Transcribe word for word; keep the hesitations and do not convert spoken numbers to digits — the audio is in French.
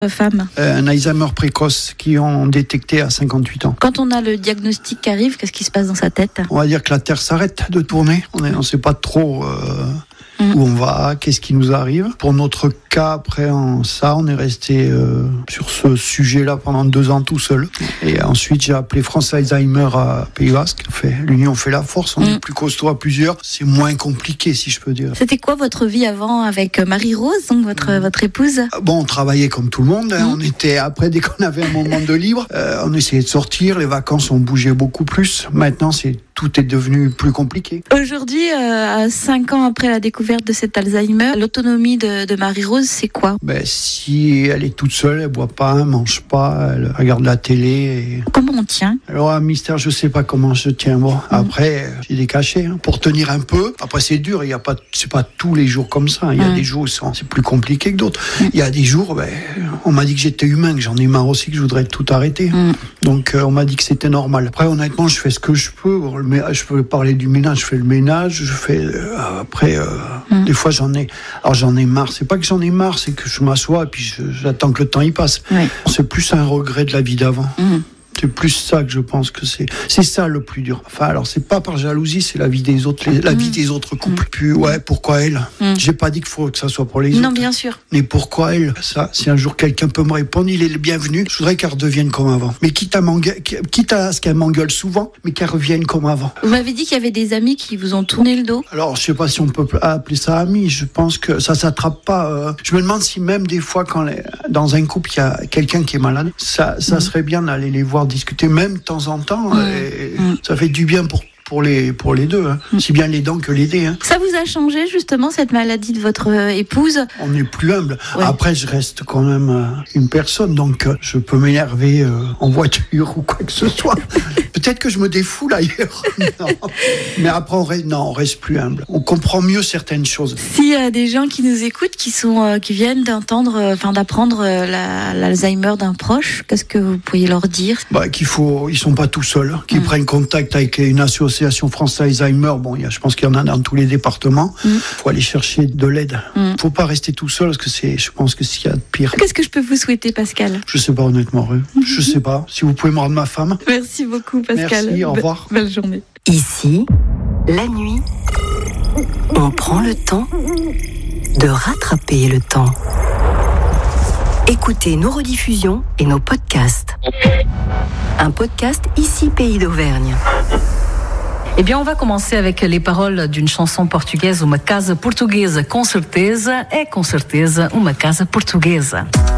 Femme. Euh, un Alzheimer précoce qui ont détecté à cinquante-huit ans. Quand on a le diagnostic qui arrive, qu'est-ce qui se passe dans sa tête ? On va dire que la Terre s'arrête de tourner. On ne sait pas trop euh, mmh. où on va, qu'est-ce qui nous arrive. Pour notre cas, après en ça, on est resté euh, sur ce sujet-là pendant deux ans tout seul. Et ensuite, j'ai appelé France Alzheimer à Pays Basque. Fait, l'union fait la force, on mmh. est plus costaud à plusieurs. C'est moins compliqué, si je peux dire. C'était quoi votre vie avant avec Marie-Rose, donc votre, mmh. votre épouse ? Bon, on travaillait comme tout le monde. Hein. Mmh. On était, après, dès qu'on avait un moment de libre, euh, on essayait de sortir. Les vacances, on bougeait beaucoup plus. Maintenant, c'est tout est devenu plus compliqué. Aujourd'hui, euh, cinq ans après la découverte de cet Alzheimer, l'autonomie de, de Marie-Rose, c'est quoi ? Ben, si elle est toute seule, elle boit pas, elle mange pas, elle regarde la télé. Et... Comment on tient ? Alors, un mystère, je sais pas comment je tiens. Bon, mmh. après, j'ai des cachets hein, pour tenir un peu. Après, c'est dur. Il y a pas, c'est pas tous les jours comme ça. Il y a mmh. des jours où c'est plus compliqué que d'autres. Mmh. Il y a des jours, ben, on m'a dit que j'étais humain, que j'en ai marre aussi, que je voudrais tout arrêter. Mmh. Donc, euh, on m'a dit que c'était normal. Après, honnêtement, je fais ce que je peux. Je peux parler du ménage, je fais le ménage, je fais euh, après euh, mmh. des fois j'en ai alors j'en ai marre, c'est pas que j'en ai marre, c'est que je m'assois et puis je, j'attends que le temps y passe. Oui. C'est plus un regret de la vie d'avant. Mmh. C'est plus ça que je pense que c'est. C'est ça le plus dur. Enfin, alors c'est pas par jalousie, c'est la vie des autres, les, la mmh. vie des autres couples. Mmh. Puis ouais, pourquoi elle mmh. J'ai pas dit qu'il faut que ça soit pour les non, autres. Non, bien sûr. Mais pourquoi elle Ça, si un jour quelqu'un peut me répondre, il est le bienvenu. Je voudrais qu'elle redevienne comme avant. Mais quitte à, quitte à ce qu'elle m'engueule souvent, mais qu'elle revienne comme avant. Vous m'avez dit qu'il y avait des amis qui vous ont tourné le dos. Alors, je sais pas si on peut appeler ça amis. Je pense que ça s'attrape pas. Euh... Je me demande si même des fois, quand les... dans un couple, il y a quelqu'un qui est malade, ça, ça mmh. serait bien d'aller les voir discuter, même de temps en temps. Mmh. Et mmh. Ça fait du bien pour Pour les, pour les deux, hein. mmh. si bien l'aidant que l'aider. Hein. Ça vous a changé justement cette maladie de votre euh, épouse ? On est plus humble. Ouais. Après, je reste quand même euh, une personne, donc euh, je peux m'énerver euh, en voiture ou quoi que ce soit. Peut-être que je me défoule ailleurs. Non. Mais après, on reste, non, on reste plus humble. On comprend mieux certaines choses. S'il y a des gens qui nous écoutent, qui sont, euh, qui viennent d'entendre, enfin euh, d'apprendre euh, la, l'Alzheimer d'un proche, qu'est-ce que vous pourriez leur dire ? Bah, qu'il faut, ils sont pas tout seuls, qu'ils mmh. prennent contact avec une association. France Alzheimer, bon, y a, je pense qu'il y en a dans tous les départements. Il mmh. faut aller chercher de l'aide. Il mmh. ne faut pas rester tout seul, parce que c'est, je pense que c'est ce qu'il y a de pire. Qu'est-ce que je peux vous souhaiter, Pascal ? Je ne sais pas, honnêtement. Mmh. Je ne sais pas. Si vous pouvez me rendre ma femme. Merci beaucoup, Pascal. Merci, au revoir. Be- belle journée. Ici, la nuit, on prend le temps de rattraper le temps. Écoutez nos rediffusions et nos podcasts. Un podcast Ici Pays d'Auvergne. Eh bien, on va commencer avec les paroles d'une chanson portugaise, Uma Casa Portuguesa, com certeza, é com certeza uma casa portuguesa.